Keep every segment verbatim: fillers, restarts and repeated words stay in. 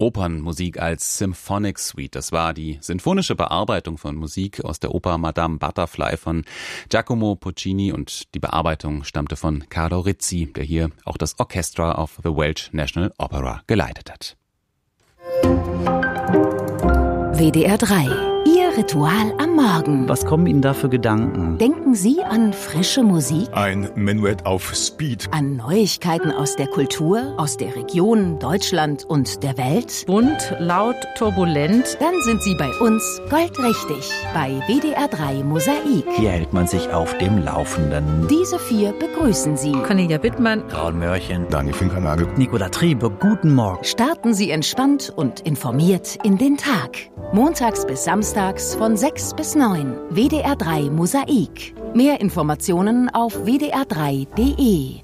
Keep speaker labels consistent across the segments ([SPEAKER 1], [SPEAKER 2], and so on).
[SPEAKER 1] Opernmusik als Symphonic Suite. Das war die sinfonische Bearbeitung von Musik aus der Oper Madame Butterfly von Giacomo Puccini und die Bearbeitung stammte von Carlo Rizzi, der hier auch das Orchestra of the Welsh National Opera geleitet hat.
[SPEAKER 2] W D R drei. Ihr Ritual am Morgen.
[SPEAKER 3] Was kommen Ihnen da für Gedanken?
[SPEAKER 2] Denken Sie an frische Musik?
[SPEAKER 4] Ein Menuett auf Speed.
[SPEAKER 2] An Neuigkeiten aus der Kultur, aus der Region, Deutschland und der Welt?
[SPEAKER 5] Bunt, laut, turbulent.
[SPEAKER 2] Dann sind Sie bei uns goldrichtig. Bei W D R drei Mosaik.
[SPEAKER 3] Hier hält man sich auf dem Laufenden.
[SPEAKER 2] Diese vier begrüßen Sie.
[SPEAKER 5] Cornelia Bittmann,
[SPEAKER 3] Raul Mörchen,
[SPEAKER 4] Daniel Finkernagel,
[SPEAKER 3] Nicola Triebe, guten Morgen.
[SPEAKER 2] Starten Sie entspannt und informiert in den Tag. Montags bis Samstags von sechs bis neun. W D R drei Mosaik. Mehr Informationen auf w d r drei punkt d e.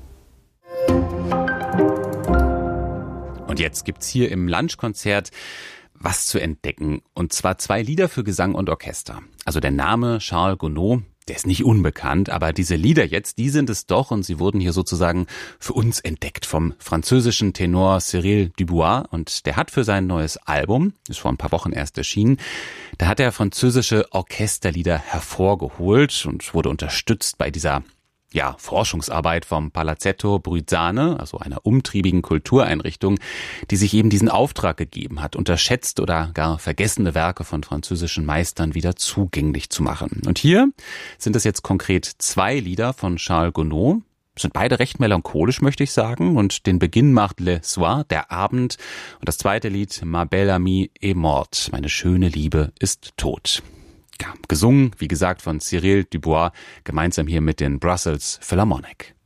[SPEAKER 1] Und jetzt gibt's hier im Lunchkonzert was zu entdecken. Und zwar zwei Lieder für Gesang und Orchester. Also der Name Charles Gounod, der ist nicht unbekannt, aber diese Lieder jetzt, die sind es doch und sie wurden hier sozusagen für uns entdeckt vom französischen Tenor Cyril Dubois und der hat für sein neues Album, ist vor ein paar Wochen erst erschienen, da hat er französische Orchesterlieder hervorgeholt und wurde unterstützt bei dieser ja, Forschungsarbeit vom Palazzetto Bruzzane, also einer umtriebigen Kultureinrichtung, die sich eben diesen Auftrag gegeben hat, unterschätzte oder gar vergessene Werke von französischen Meistern wieder zugänglich zu machen. Und hier sind es jetzt konkret zwei Lieder von Charles Gounod, sind beide recht melancholisch, möchte ich sagen, und den Beginn macht Le Soir, der Abend, und das zweite Lied Ma belle amie est morte, meine schöne Liebe ist tot. Ja, gesungen, wie gesagt, von Cyril Dubois, gemeinsam hier mit den Brussels Philharmonic.